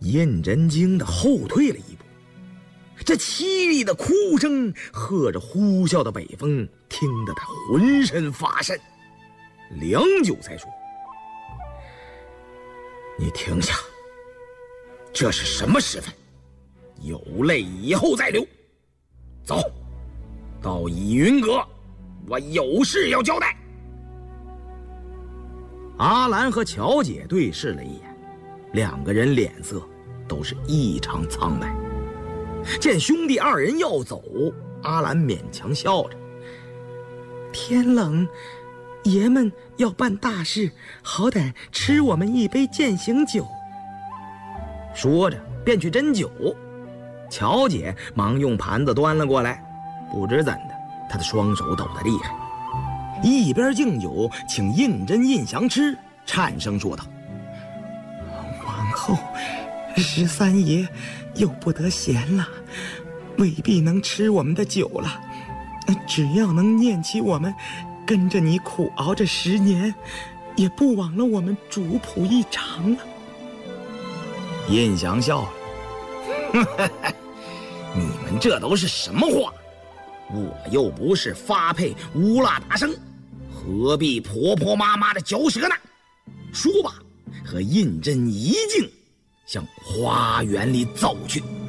胤禛惊得后退了一步，这凄厉的哭声和着呼啸的北风，听得他浑身发瘆。良久才说：“你停下，这是什么时分？有泪以后再流。走，到倚云阁，我有事要交代。”阿兰和乔姐对视了一眼，两个人脸色都是异常苍白。见兄弟二人要走，阿兰勉强笑着：“天冷，爷们要办大事，好歹吃我们一杯践行酒。”说着便去斟酒。乔姐忙用盘子端了过来，不知怎的，她的双手抖得厉害，一边敬酒请胤禛、胤祥吃，颤声说道：“往后13爷又不得闲了，未必能吃我们的酒了，只要能念起我们跟着你苦熬这10年，也不枉了我们主仆一场了。”胤祥笑了：“你们这都是什么话？我又不是发配乌拉达生，何必婆婆妈妈的嚼舌呢？”说罢，和胤禛一敬，向花园里走去。